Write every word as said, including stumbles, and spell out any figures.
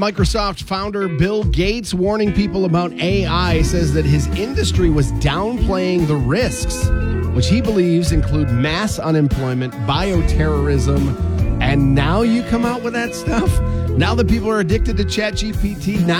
Microsoft founder Bill Gates warning people about A I says that his industry was downplaying the risks, which he believes include mass unemployment, bioterrorism, and now you come out with that stuff? Now that people are addicted to ChatGPT, now